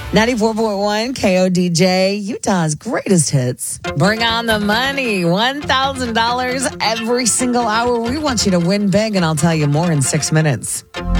94.1 KODJ, Utah's greatest hits. Bring on the money. $1,000 every single hour. We want you to win big, and I'll tell you more in 6 minutes.